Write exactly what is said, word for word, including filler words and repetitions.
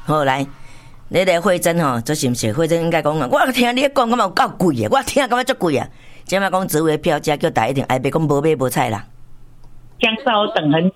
好来，你个会诊吼，这是毋是会诊应该讲啊？我听你讲，感觉有够贵啊！我听感觉足贵啊！即摆讲职位票价叫大家一定爱买，讲无买无菜啦。 江少等很